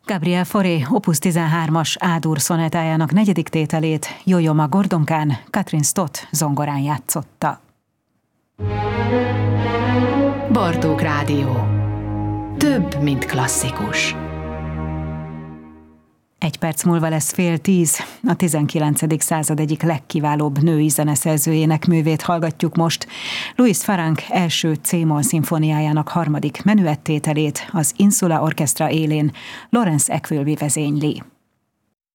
Gabriel Fauré Opus 13-as A-dur szonátájának 4. tételét Yo-Yo Gordon-kán Katrin Stott zongorán játszotta. Bartók Rádió. Több, mint klasszikus. 1 perc múlva lesz 9:30. A 19. század egyik legkiválóbb női zeneszerzőjének művét hallgatjuk most. Louise Farrenc első C-moll szimfóniájának 3. menüettételét az Insula Orchestra élén Lawrence Akwilby vezényli.